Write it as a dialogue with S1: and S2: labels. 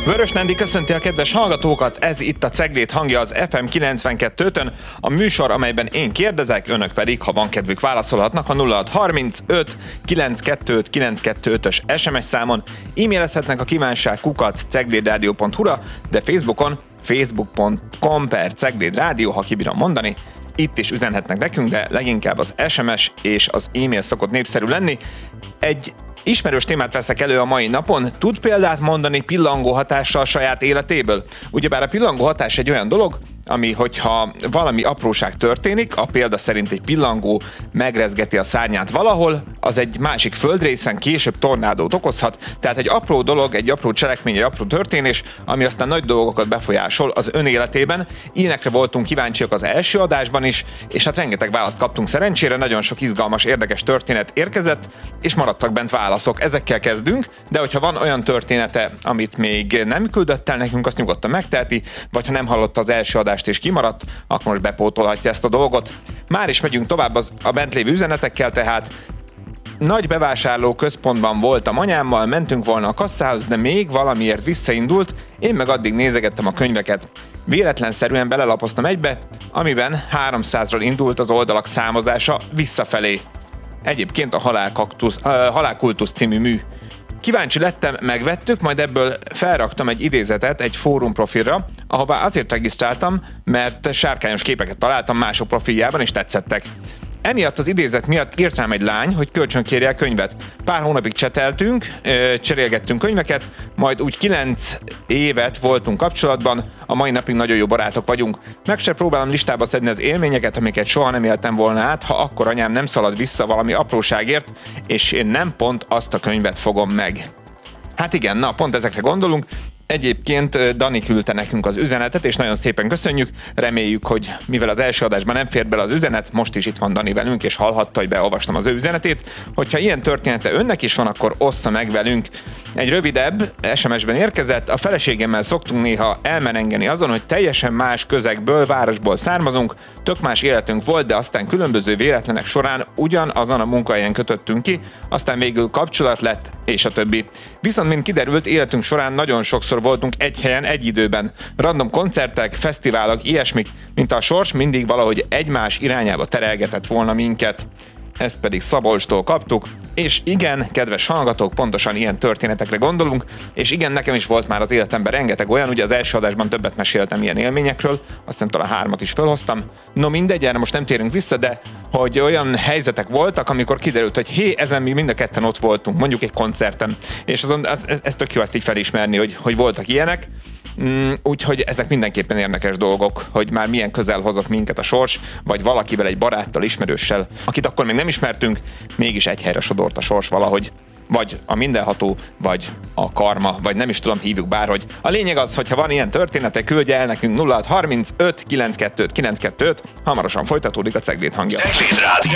S1: Vörös Nándi köszönti a kedves hallgatókat, ez itt a Cegléd hangja az FM 92.5-ön, a műsor, amelyben én kérdezek, önök pedig, ha van kedvük, válaszolhatnak a 0635 925 925-ös SMS számon, e-mailezhetnek a kívánság@ceglédradio.hu-ra, de Facebookon facebook.com/ceglédrádió, ha kibírom mondani, itt is üzenhetnek nekünk, de leginkább az SMS és az e-mail szokott népszerű lenni. Egy ismerős témát veszek elő a mai napon. Tud példát mondani pillangó hatással saját életéből? Ugyebár a pillangó hatás egy olyan dolog, ami, hogyha valami apróság történik, a példa szerint egy pillangó megrezgeti a szárnyát valahol, az egy másik földrészen később tornádót okozhat, tehát egy apró dolog, egy apró cselekmény, egy apró történés, ami aztán nagy dolgokat befolyásol az ön életében. Ilyenekre voltunk kíváncsiak az első adásban is, és hát rengeteg választ kaptunk szerencsére, nagyon sok izgalmas, érdekes történet érkezett, és maradtak bent válaszok. Ezekkel kezdünk, de hogyha van olyan története, amit még nem küldött el nekünk, azt nyugodtan megteheti, vagy ha nem hallotta az első adást és kimaradt, akkor most bepótolhatja ezt a dolgot. Már is megyünk tovább a bent lévő üzenetekkel, tehát nagy bevásárló központban voltam anyámmal, mentünk volna a kasszához, de még valamiért visszaindult, én meg addig nézegettem a könyveket. Véletlenszerűen belelapoztam egybe, amiben 300-ról indult az oldalak számozása visszafelé. Egyébként a Halálkultusz című mű. Kíváncsi lettem, megvettük, majd ebből felraktam egy idézetet egy fórum profilra, ahová azért regisztráltam, mert sárkányos képeket találtam mások profiljában, és tetszettek. Emiatt az idézet miatt írt rám egy lány, hogy kölcsönkérje a könyvet. Pár hónapig cseteltünk, cserélgettünk könyveket, majd úgy 9 évet voltunk kapcsolatban, a mai napig nagyon jó barátok vagyunk. Meg se próbálom listába szedni az élményeket, amiket soha nem éltem volna át, ha akkor anyám nem szalad vissza valami apróságért, és én nem pont azt a könyvet fogom meg. Hát igen, na pont ezekre gondolunk. Egyébként Dani küldte nekünk az üzenetet, és nagyon szépen köszönjük. Reméljük, hogy mivel az első adásban nem fért bele az üzenet, most is itt van Dani velünk, és hallhatta, hogy beolvastam az ő üzenetét. Hogyha ilyen története önnek is van, akkor ossza meg velünk. Egy rövidebb SMS-ben érkezett, a feleségemmel szoktunk néha elmenengeni azon, hogy teljesen más közegből, városból származunk, tök más életünk volt, de aztán különböző véletlenek során ugyanazon a munkahelyen kötöttünk ki, aztán végül kapcsolat lett, és a többi. Viszont, mint kiderült, életünk során nagyon sokszor voltunk egy helyen, egy időben. Random koncertek, fesztiválok, ilyesmik, mint a sors mindig valahogy egymás irányába terelgetett volna minket. Ezt pedig Szabolcstól kaptuk, és igen, kedves hallgatók, pontosan ilyen történetekre gondolunk, és igen, nekem is volt már az életemben rengeteg olyan, ugye az első adásban többet meséltem ilyen élményekről, aztán talán 3 is felhoztam. No mindegy, erre most nem térünk vissza, de hogy olyan helyzetek voltak, amikor kiderült, hogy ezen mi mind a ketten ott voltunk, mondjuk egy koncerten, és ez tök jó ezt így felismerni, hogy voltak ilyenek. Úgyhogy ezek mindenképpen érdekes dolgok, hogy már milyen közel hozott minket a sors, vagy valakivel, egy baráttal, ismerőssel, akit akkor még nem ismertünk, mégis egy helyre sodort a sors valahogy. Vagy a mindenható, vagy a karma, vagy nem is tudom, hívjuk bárhogy. A lényeg az, hogyha van ilyen története, küldje el nekünk 0635 925 925, hamarosan folytatódik a Cegléd hangja.
S2: Cegléd Rádió!